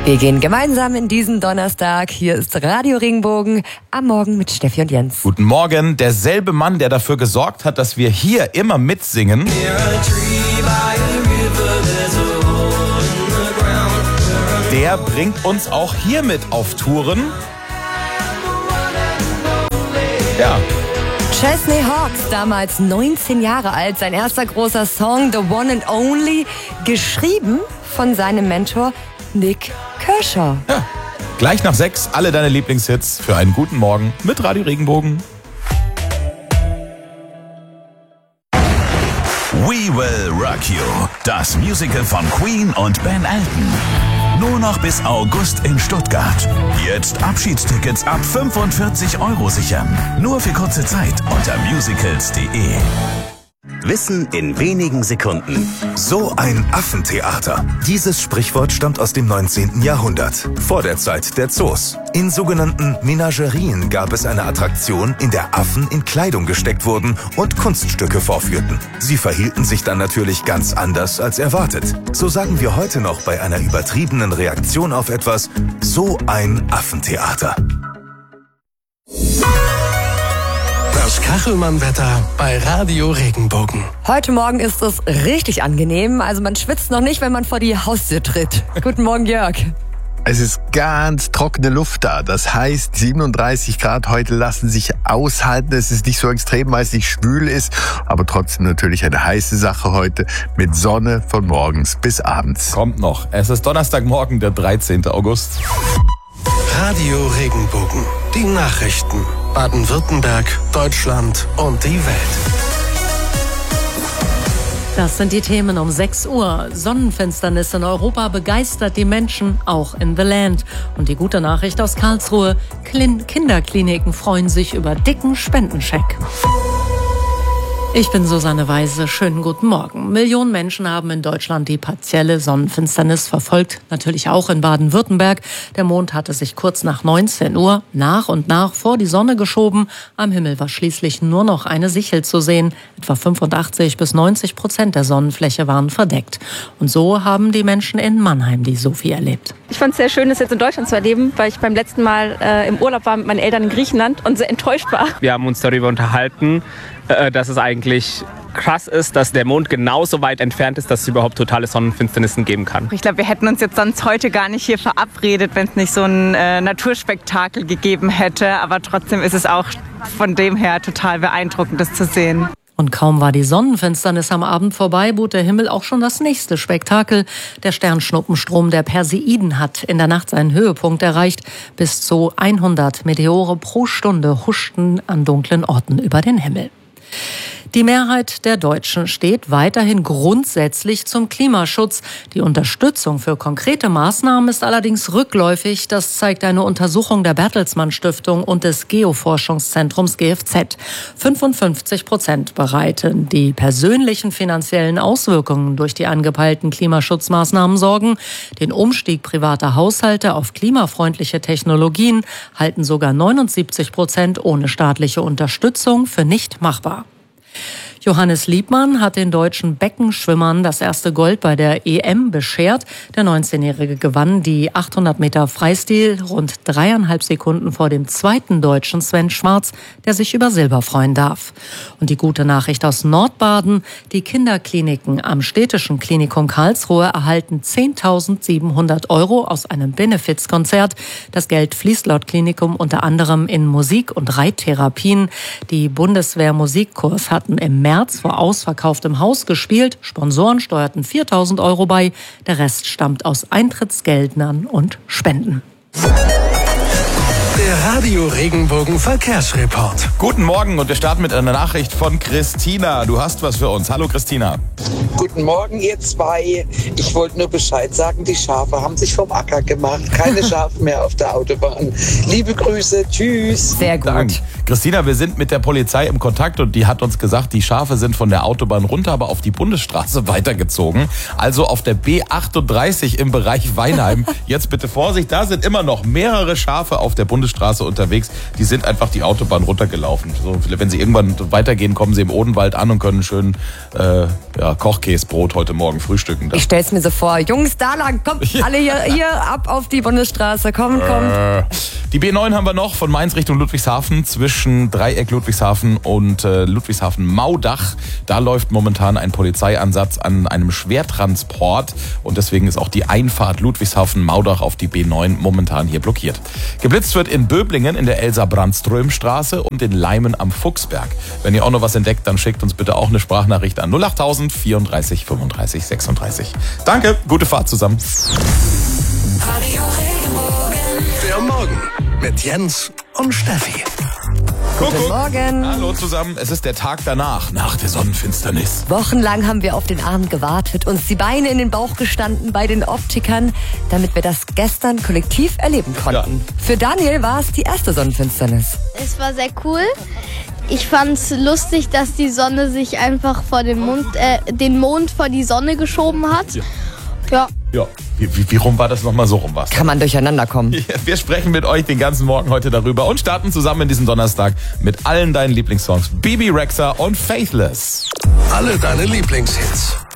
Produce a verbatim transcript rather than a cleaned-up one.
Wir gehen gemeinsam in diesen Donnerstag. Hier ist Radio Regenbogen am Morgen mit Steffi und Jens. Guten Morgen. Derselbe Mann, der dafür gesorgt hat, dass wir hier immer mitsingen, der bringt uns auch hier mit auf Touren. Ja. Chesney Hawkes, damals neunzehn Jahre alt, sein erster großer Song, The One and Only, geschrieben von seinem Mentor Nik Kershaw. Ja. Gleich nach sechs alle deine Lieblingshits für einen guten Morgen mit Radio Regenbogen. We Will Rock You, das Musical von Queen und Ben Elton. Nur noch bis August in Stuttgart. Jetzt Abschiedstickets ab fünfundvierzig Euro sichern. Nur für kurze Zeit unter musicals punkt de. Wissen in wenigen Sekunden. So ein Affentheater. Dieses Sprichwort stammt aus dem neunzehnten Jahrhundert, vor der Zeit der Zoos. In sogenannten Menagerien gab es eine Attraktion, in der Affen in Kleidung gesteckt wurden und Kunststücke vorführten. Sie verhielten sich dann natürlich ganz anders als erwartet. So sagen wir heute noch bei einer übertriebenen Reaktion auf etwas, so ein Affentheater. Das Kachelmann-Wetter bei Radio Regenbogen. Heute Morgen ist es richtig angenehm. Also man schwitzt noch nicht, wenn man vor die Haustür tritt. Guten Morgen, Jörg. Es ist ganz trockene Luft da. Das heißt, siebenunddreißig Grad heute lassen sich aushalten. Es ist nicht so extrem, weil es nicht schwül ist, aber trotzdem natürlich eine heiße Sache heute mit Sonne von morgens bis abends. Kommt noch. Es ist Donnerstagmorgen, der dreizehnten August. Radio Regenbogen. Die Nachrichten. Baden-Württemberg, Deutschland und die Welt. Das sind die Themen um sechs Uhr. Sonnenfinsternis in Europa begeistert die Menschen, auch in The Land. Und die gute Nachricht aus Karlsruhe: Kinderkliniken freuen sich über dicken Spendenscheck. Ich bin Susanne Weise. Schönen guten Morgen. Millionen Menschen haben in Deutschland die partielle Sonnenfinsternis verfolgt. Natürlich auch in Baden-Württemberg. Der Mond hatte sich kurz nach neunzehn Uhr nach und nach vor die Sonne geschoben. Am Himmel war schließlich nur noch eine Sichel zu sehen. Etwa fünfundachtzig bis neunzig Prozent der Sonnenfläche waren verdeckt. Und so haben die Menschen in Mannheim die Sophie erlebt. Ich fand es sehr schön, das jetzt in Deutschland zu erleben, weil ich beim letzten Mal äh, im Urlaub war mit meinen Eltern in Griechenland und sehr enttäuscht war. Wir haben uns darüber unterhalten, äh, dass es eigentlich krass ist, dass der Mond genauso weit entfernt ist, dass es überhaupt totale Sonnenfinsternissen geben kann. Ich glaube, wir hätten uns jetzt sonst heute gar nicht hier verabredet, wenn es nicht so ein äh, Naturspektakel gegeben hätte. Aber trotzdem ist es auch von dem her total beeindruckend, das zu sehen. Und kaum war die Sonnenfinsternis am Abend vorbei, bot der Himmel auch schon das nächste Spektakel. Der Sternschnuppenstrom der Perseiden hat in der Nacht seinen Höhepunkt erreicht. Bis zu hundert Meteore pro Stunde huschten an dunklen Orten über den Himmel. Die Mehrheit der Deutschen steht weiterhin grundsätzlich zum Klimaschutz. Die Unterstützung für konkrete Maßnahmen ist allerdings rückläufig. Das zeigt eine Untersuchung der Bertelsmann Stiftung und des Geoforschungszentrums G F Z. fünfundfünfzig Prozent bereiten die persönlichen finanziellen Auswirkungen durch die angepeilten Klimaschutzmaßnahmen Sorgen. Den Umstieg privater Haushalte auf klimafreundliche Technologien halten sogar neunundsiebzig Prozent ohne staatliche Unterstützung für nicht machbar. Johannes Liebmann hat den deutschen Beckenschwimmern das erste Gold bei der E M beschert. Der neunzehnjährige gewann die achthundert Meter Freistil rund dreieinhalb Sekunden vor dem zweiten Deutschen Sven Schwarz, der sich über Silber freuen darf. Und die gute Nachricht aus Nordbaden: Die Kinderkliniken am Städtischen Klinikum Karlsruhe erhalten zehntausendsiebenhundert Euro aus einem Benefizkonzert. Das Geld fließt laut Klinikum unter anderem in Musik- und Reittherapien. Die Bundeswehr-Musikkurs hatten im März vor ausverkauftem Haus gespielt. Sponsoren steuerten viertausend Euro bei. Der Rest stammt aus Eintrittsgeldern und Spenden. Der Radio Regenbogen Verkehrsreport. Guten Morgen und wir starten mit einer Nachricht von Christina. Du hast was für uns. Hallo Christina. Guten Morgen ihr zwei. Ich wollte nur Bescheid sagen, die Schafe haben sich vom Acker gemacht. Keine Schafe mehr auf der Autobahn. Liebe Grüße, tschüss. Sehr gut. Dank. Christina, wir sind mit der Polizei im Kontakt und die hat uns gesagt, die Schafe sind von der Autobahn runter, aber auf die Bundesstraße weitergezogen. Also auf der B achtunddreißig im Bereich Weinheim. Jetzt bitte Vorsicht, da sind immer noch mehrere Schafe auf der Bundesstraße Bundesstraße unterwegs, die sind einfach die Autobahn runtergelaufen. So, wenn sie irgendwann weitergehen, kommen sie im Odenwald an und können schön äh, ja, Kochkäsebrot heute Morgen frühstücken. Ich stell's mir so vor, Jungs, da lang, kommt alle hier, hier ab auf die Bundesstraße, kommt, kommt. Äh, die B neun haben wir noch von Mainz Richtung Ludwigshafen, zwischen Dreieck Ludwigshafen und äh, Ludwigshafen-Maudach. Da läuft momentan ein Polizeieinsatz an einem Schwertransport und deswegen ist auch die Einfahrt Ludwigshafen-Maudach auf die B neun momentan hier blockiert. Geblitzt wird in Böblingen in der Elsa-Brandström-Straße und in Leimen am Fuchsberg. Wenn ihr auch noch was entdeckt, dann schickt uns bitte auch eine Sprachnachricht an null achttausend vierunddreißig fünfunddreißig sechsunddreißig. Danke, gute Fahrt zusammen. Der Morgen mit Jens und Steffi. Guten Morgen. Hallo zusammen, es ist der Tag danach, nach der Sonnenfinsternis. Wochenlang haben wir auf den Abend gewartet, uns die Beine in den Bauch gestanden bei den Optikern, damit wir das gestern kollektiv erleben konnten. Ja. Für Daniel war es die erste Sonnenfinsternis. Es war sehr cool. Ich fand's lustig, dass die Sonne sich einfach vor den Mond, äh, den Mond vor die Sonne geschoben hat. Ja. Ja. Ja. Wie, wie, wie rum war das nochmal? So rum war es. Kann man durcheinander kommen. Ja, wir sprechen mit euch den ganzen Morgen heute darüber und starten zusammen in diesem Donnerstag mit allen deinen Lieblingssongs. Bibi Rexha und Faithless. Alle deine Lieblingshits.